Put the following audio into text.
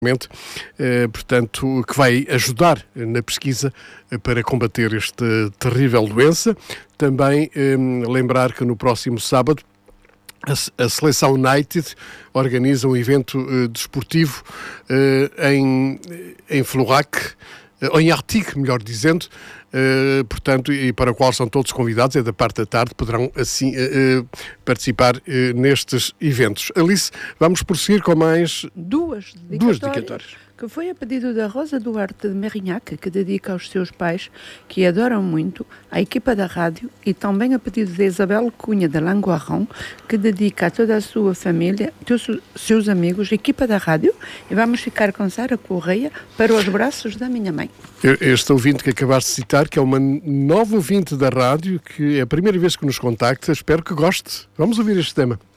portanto, que vai ajudar na pesquisa para combater esta terrível doença. Também lembrar que no próximo sábado a Seleção United organiza um evento desportivo em Florac, ou em Artigue, melhor dizendo, portanto, e para o qual são todos convidados, é da parte da tarde, poderão assim participar nestes eventos. Alice, vamos prosseguir com mais duas dedicatórias. Que foi a pedido da Rosa Duarte de Merignac, que dedica aos seus pais, que adoram muito, à equipa da rádio, e também a pedido de Isabel Cunha de Langoarron, que dedica a toda a sua família, todos os seus amigos, a equipa da rádio, e vamos ficar com Sara Correia para os braços da minha mãe. Este ouvinte que acabaste de citar, que é uma nova ouvinte da rádio, que é a primeira vez que nos contacta, espero que goste. Vamos ouvir este tema.